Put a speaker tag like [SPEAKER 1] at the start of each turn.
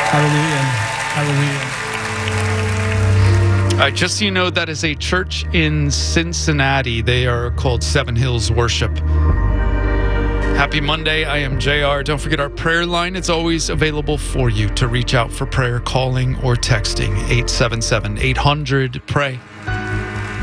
[SPEAKER 1] Hallelujah. Hallelujah.
[SPEAKER 2] Just so you know, that is a church in Cincinnati. They are called Seven Hills Worship. Happy Monday. I am JR. Don't forget our prayer line. It's always available for you to reach out for prayer, calling or texting 877-800-PRAY.